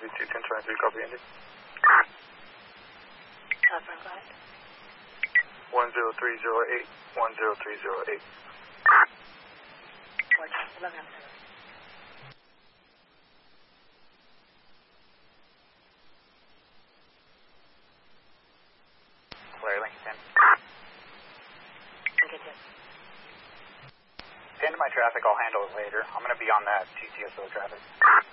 1023, copy ended. Telephone glide. 10308, 10308. 11. Larry Lincoln 10. Good. Pin to my traffic, I'll handle it later. I'm going to be on that TCSO traffic.